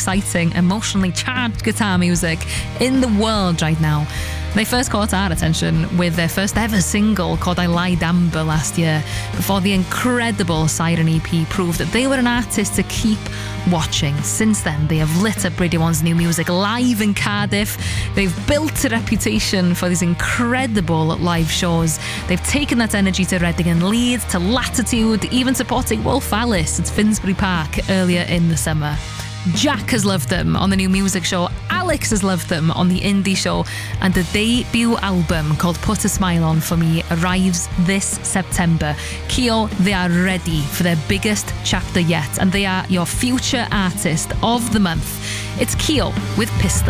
exciting, emotionally charged guitar music in the world right now. They first caught our attention with their first ever single called I Lied Amber last year, before the incredible Siren EP proved that they were an artist to keep watching. Since then, they have lit up Radio 1's new music live in Cardiff. They've built a reputation for these incredible live shows. They've taken that energy to Reading and Leeds, to Latitude, even supporting Wolf Alice at Finsbury Park earlier in the summer. Jack has loved them on the new music show, Alex has loved them on the indie show, and the debut album called Put a Smile On For Me arrives this September. Kyo, they are ready for their biggest chapter yet, and they are your future artist of the month. It's Kyo with Pistol.